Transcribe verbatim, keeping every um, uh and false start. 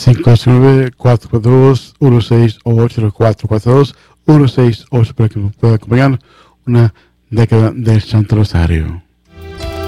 cinco ocho nueve, cuatro cuatro dos, uno seis ocho, cuatro cuatro dos, uno seis ocho para que nos pueda acompañar una década del Santo Rosario.